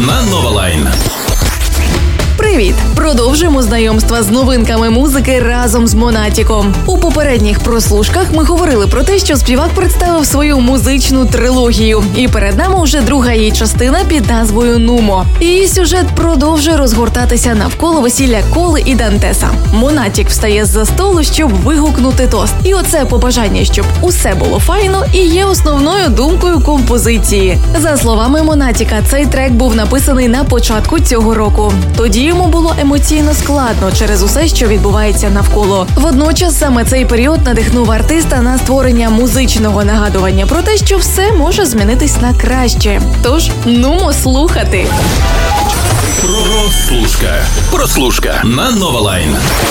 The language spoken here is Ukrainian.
на Новалайн. Привіт! Продовжуємо знайомство з новинками музики разом з Монатіком. У попередніх прослушках ми говорили про те, що співак представив свою музичну трилогію. І перед нами вже друга її частина під назвою «Нумо». Її сюжет продовжує розгортатися навколо весілля Коли і Дантеса. Монатік встає з-за столу, щоб вигукнути тост. І оце побажання, щоб усе було файно, і є основною думкою композиції. За словами Монатіка, цей трек був написаний на початку цього року. Тоді йому було емоційно складно через усе, що відбувається навколо. Водночас саме цей період надихнув артиста на створення музичного нагадування про те, що все може змінитись на краще. Тож, нумо слухати. Прослушка на Новалайн.